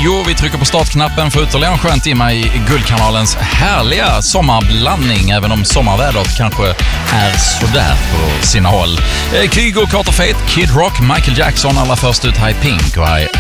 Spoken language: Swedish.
10. Vi trycker på startknappen för ytterligare en skön timme i Guldkanalens härliga sommarblandning, även om sommarvädret kanske är sådär på sina håll. Kygo, Carter Fate, Kid Rock, Michael Jackson, alla först ut här i Pink och här